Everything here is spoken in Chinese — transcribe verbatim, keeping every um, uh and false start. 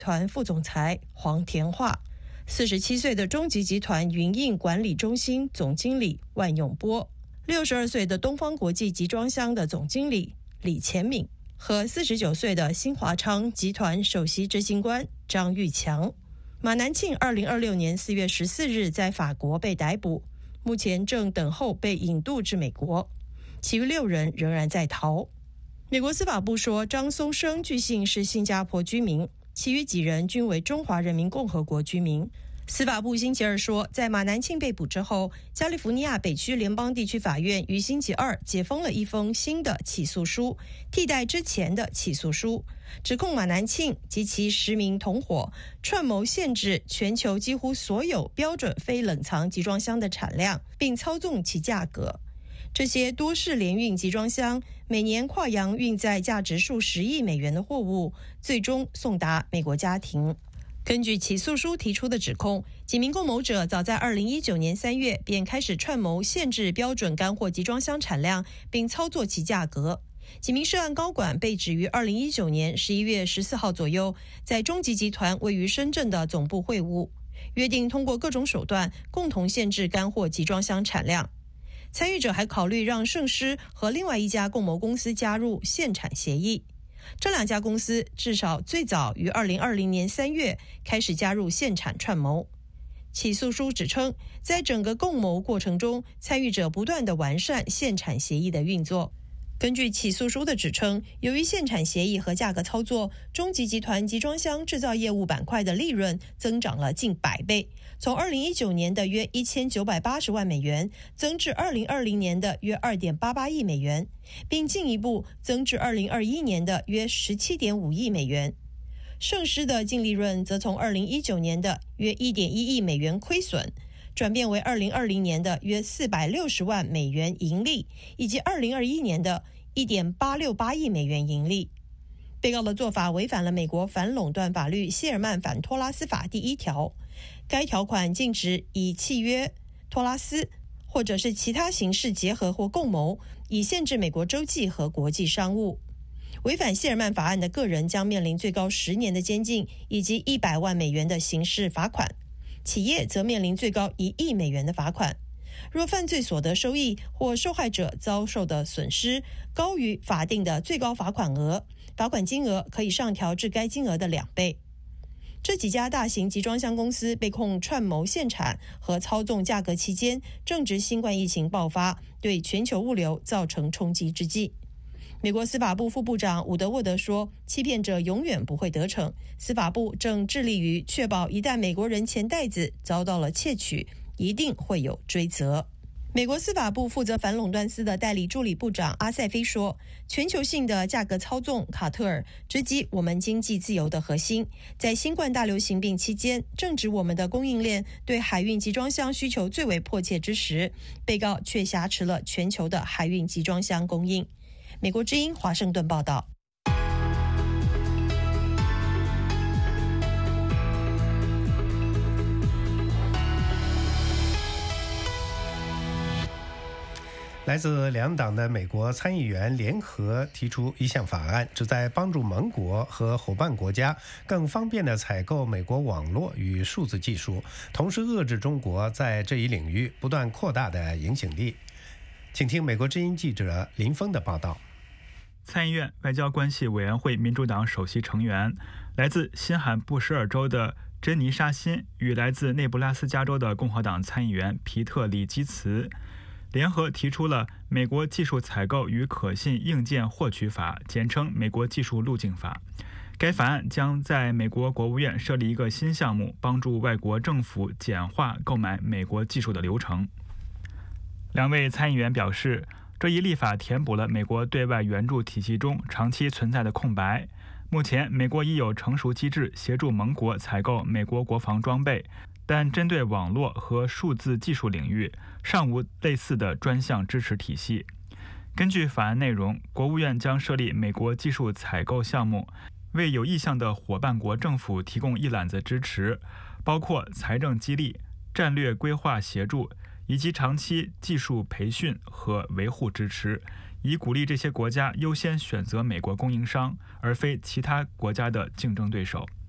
团副总裁黄田化，四十七岁的中集集团云印管理中心总经理万永波，六十二岁的东方国际集装箱的总经理李前敏和四十九岁的新华昌集团首席执行官张玉强。马南庆二零二六年四月十四日在法国被逮捕，目前正等候被引渡至美国，其余六人仍然在逃。美国司法部说，张松生据信是新加坡居民，其余几人均为中华人民共和国居民。司法部星期二说，在马南庆被捕之后，加利福尼亚北区联邦地区法院于星期二解封了一封新的起诉书，替代之前的起诉书，指控马南庆及其十名同伙串谋限制全球几乎所有标准非冷藏集装箱的产量，并操纵其价格。这些多式联运集装箱每年跨洋运载价值数十亿美元的货物，最终送达美国家庭。根据起诉书提出的指控，几名共谋者早在二零一九年三月便开始串谋限制标准干货集装箱产量，并操作其价格。几名涉案高管被指于二零一九年十一月十四号左右，在中集集团位于深圳的总部会晤，约定通过各种手段共同限制干货集装箱产量。参与者还考虑让盛狮和另外一家共谋公司加入限产协议。这两家公司至少最早于二零二零年三月开始加入限产串谋。起诉书指称，在整个共谋过程中，参与者不断地完善限产协议的运作。根据起诉书的指称，由于限产协议和价格操作，中集集团集装箱制造业务板块的利润增长了近百倍，从二零一九年的约一千九百八十万美元增至二零二零年的约二点八八亿美元，并进一步增至二零二一年的约十七点五亿美元。盛狮的净利润则从二零一九年的约一点一亿美元亏损，转变为二零二零年的约四百六十万美元盈利，以及二零二一年的一点八六八亿美元盈利。被告的做法违反了美国反垄断法律谢尔曼反托拉斯法第一条，该条款禁止以契约、托拉斯或者是其他形式结合或共谋，以限制美国洲际和国际商务。违反谢尔曼法案的个人将面临最高十年的监禁以及一百万美元的刑事罚款，企业则面临最高一亿美元的罚款。若犯罪所得收益或受害者遭受的损失高于法定的最高罚款额，罚款金额可以上调至该金额的两倍。这几家大型集装箱公司被控串谋限产和操纵价格期间，正值新冠疫情爆发，对全球物流造成冲击之际。美国司法部副部长伍德沃德说，欺骗者永远不会得逞，司法部正致力于确保一旦美国人钱袋子遭到了窃取，一定会有追责。美国司法部负责反垄断司的代理助理部长阿塞菲说，全球性的价格操纵卡特尔直击我们经济自由的核心。在新冠大流行病期间，正值我们的供应链对海运集装箱需求最为迫切之时，被告却挟持了全球的海运集装箱供应。美国之音华盛顿报道。 来自两党的美国参议员联合提出一项法案，旨在帮助盟国和伙伴国家更方便地采购美国网络与数字技术，同时遏制中国在这一领域不断扩大的影响力。请听美国之音记者林峰的报道。 参议院外交关系委员会民主党首席成员、来自新罕布什尔州的珍妮沙辛与来自内布拉斯加州的共和党参议员皮特里基茨联合提出了美国技术采购与可信硬件获取法，简称美国技术路径法。该法案将在美国国务院设立一个新项目，帮助外国政府简化购买美国技术的流程。两位参议员表示，这一立法填补了美国对外援助体系中长期存在的空白。目前，美国已有成熟机制协助盟国采购美国国防装备，但针对网络和数字技术领域，尚无类似的专项支持体系。根据法案内容，国务院将设立美国技术采购项目，为有意向的伙伴国政府提供一揽子支持，包括财政激励、战略规划协助以及长期技术培训和维护支持，以鼓励这些国家优先选择美国供应商，而非其他国家的竞争对手。